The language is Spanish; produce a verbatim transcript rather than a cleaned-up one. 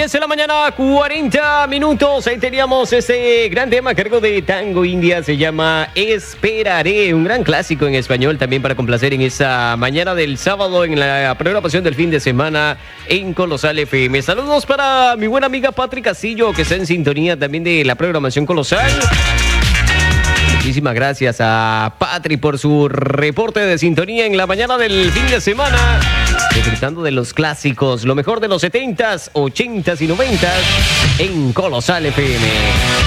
diez de la mañana, cuarenta minutos. Ahí teníamos este gran tema a cargo de Tango India. Se llama Esperaré. Un gran clásico en español también para complacer en esta mañana del sábado en la programación del fin de semana en Colosal F M. Saludos para mi buena amiga Patri Castillo, que está en sintonía también de la programación Colosal. Muchísimas gracias a Patri por su reporte de sintonía en la mañana del fin de semana. Disfrutando de los clásicos, lo mejor de los setentas, ochentas y noventas en Colosal F M.